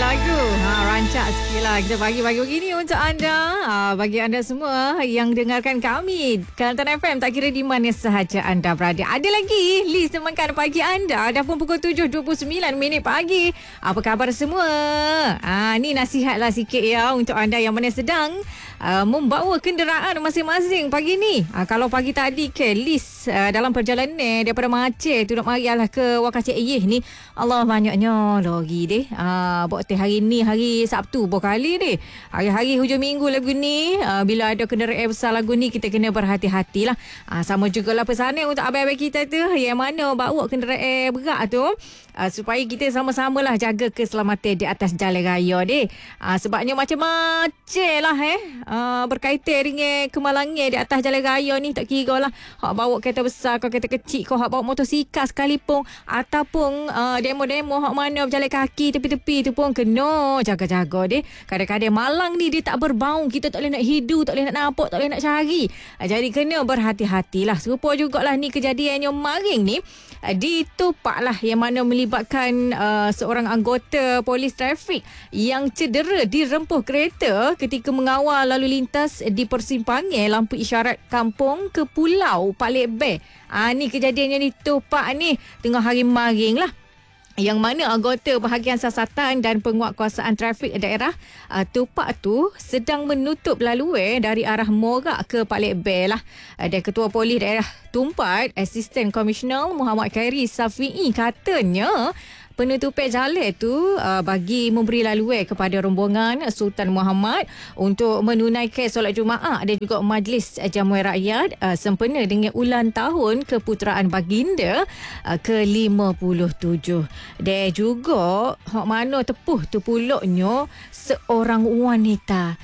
lagu. Rancak sikit lah. Kita bagi-bagi begini untuk anda. Bagi anda semua yang dengarkan kami Kelantan FM, tak kira di mana sahaja anda berada. Ada lagi list temankan pagi anda. Dah pun pukul 7.29 pagi. Apa khabar semua? Ni nasihatlah sikit ya untuk anda yang mana sedang membawa kenderaan masing-masing pagi ni. Kalau pagi tadi ke list dalam perjalanan daripada Aceh tu nak marilah ke Wakacik Eyeh ni, Allah banyaknya lagi deh. Buat hari ni hari Sabtu berkali deh. Hari-hari hujung minggu lagu ni, bila ada kenderaan besar lagu ni, kita kena berhati-hatilah. Sama jugalah pesanan untuk abang-abang kita tu yang mana bawa kenderaan berat tu, supaya kita sama-samalah jaga keselamatan di atas jalan raya deh. Sebabnya macam-macam lah berkaitan dengan kemalangan di atas jalan raya ni. Tak kira lah hak bawa kereta besar, kau kereta kecil, kau hak bawa motosikal sekalipun, ataupun demo-demo hak mana berjalan kaki tepi-tepi tu pun kena jaga-jaga deh. Kadang-kadang malang ni dia tak berbau, kita tak boleh nak hidu, tak boleh nak nampak, tak boleh nak cari. Jadi kena berhati-hatilah. Serupa jugalah ni kejadian yang maring ni di Tupak lah, yang mana melibatkan seorang anggota polis trafik yang cedera di rempuh kereta ketika mengawal lalu lintas di persimpangan lampu isyarat kampung ke Pulau Palik Bay. Ni kejadiannya di Tupak ni tengah hari maring lah, yang mana anggota bahagian siasatan dan penguatkuasaan trafik daerah Tupak tu sedang menutup laluan dari arah Morak ke Palik Bay lah. Dan Ketua Polis Daerah Tumpat, Asisten Komisioner Muhammad Khairi Safi'i, katanya penutupan jalan tu bagi memberi laluan kepada rombongan Sultan Muhammad untuk menunaikan solat Jumaat dan juga majlis jamuan rakyat sempena dengan ulang tahun keputeraan baginda ke-57. Dan juga hak mana tepuh tu pulaknya seorang wanita.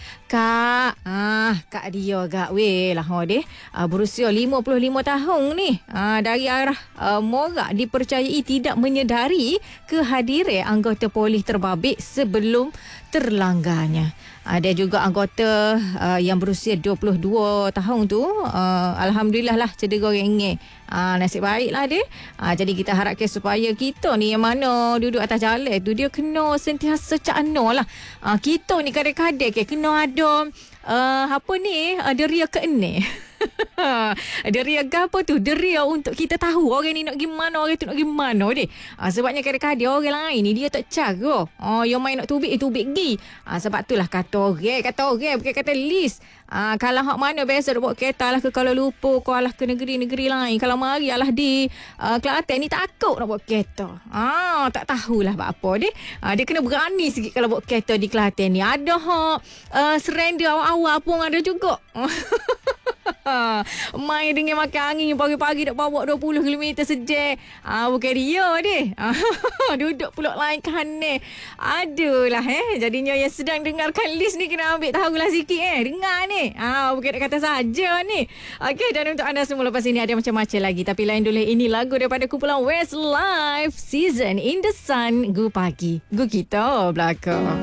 Kak dia gak weh lah deh. Berusia 55 tahun ni. Dari arah Morak dipercayai tidak menyedari kehadiran anggota polis terbabit sebelum terlanggarnya. Ada juga anggota yang berusia 22 tahun tu, alhamdulillah lah cedera ringan. Nasib baik lah dia. Jadi kita harapkan supaya kita ni yang mana duduk atas jalan tu, dia kena sentiasa cakna lah. Kita ni kadang-kadang kena ada deria keenam. Deria apa tu? Deria untuk kita tahu orang ni nak gimana, orang tu nak gimana deh. Sebabnya kadang-kadang orang lain ni dia tak cara. Yang main nak tubik gi. Sebab itulah kata orang bukan kata list. Kalau hak mana biasa nak bawa kereta lah ke Kuala Lumpur, kau lah ke negeri-negeri lain, kalau mari lah di Kelantan ni takut nak bawa kereta. Tak tahulah apa deh. Dia kena berani sikit kalau bawa kereta di Kelantan ni. Ada hak serenda awal-awal pun ada juga. Main dengan makan angin pagi-pagi nak bawa 20 km sejam. Bukan dia deh. Duduk pulak lain kanan. Aduhlah jadinya yang sedang dengarkan list ni kena ambil tahulah sikit dengar ni. Bukan nak kata saja ni. Okey, dan untuk anda semua lepas ini ada macam-macam lagi, tapi lain dulu ini lagu daripada kumpulan Westlife, Season in the Sun. Gu pagi, gu kita belakang.